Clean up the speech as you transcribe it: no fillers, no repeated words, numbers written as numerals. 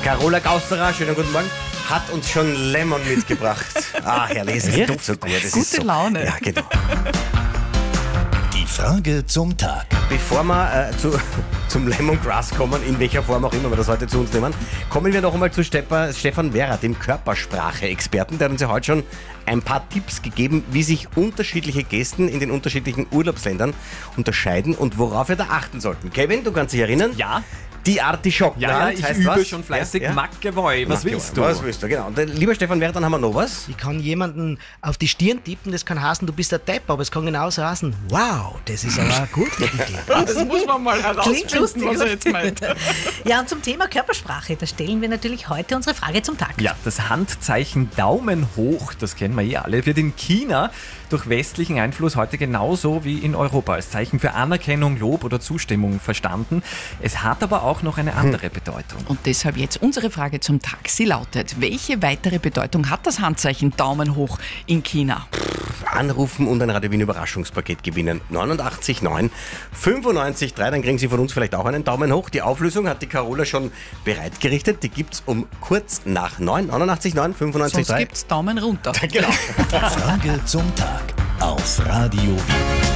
Carola Gausterer, schönen guten Morgen, hat uns schon Lemon mitgebracht. Herrlich, es tut so gut. Das Gute ist so, Laune. Ja, genau. Die Frage zum Tag. Bevor wir zum Lemongrass kommen, in welcher Form auch immer wir das heute zu uns nehmen, kommen wir noch einmal zu Stefan Werra, dem Körpersprache-Experten. Der hat uns ja heute schon ein paar Tipps gegeben, wie sich unterschiedliche Gesten in den unterschiedlichen Urlaubsländern unterscheiden und worauf wir da achten sollten. Kevin, du kannst dich erinnern? Ja. Die Artischocken. Ja, ich heißt übe was? schon fleißig. Ja? Mackewoi, was willst du? Was willst du, genau. Und lieber Stefan Werra, dann haben wir noch was. Ich kann jemanden auf die Stirn tippen, das kann heißen, du bist der Depp, aber es kann genauso heißen, wow, das ist aber eine gute Idee. Das muss man mal Klingt lustig, herausfinden, was er jetzt meint. Ja, und zum Thema Körpersprache, da stellen wir natürlich heute unsere Frage zum Tag. Ja, das Handzeichen Daumen hoch, das kennen wir alle, wird in China durch westlichen Einfluss heute genauso wie in Europa als Zeichen für Anerkennung, Lob oder Zustimmung verstanden. Es hat aber auch noch eine andere Bedeutung. Und deshalb jetzt unsere Frage zum Tag. Sie lautet, welche weitere Bedeutung hat das Handzeichen Daumen hoch in China? Anrufen und ein Radio Wien Überraschungspaket gewinnen. 89,9 95,3. Dann kriegen Sie von uns vielleicht auch einen Daumen hoch. Die Auflösung hat die Carola schon bereitgerichtet. Die gibt's um kurz nach 9. 89,9 95,3. Sonst gibt's Daumen runter. Genau. Frage zum Tag auf Radio Wien.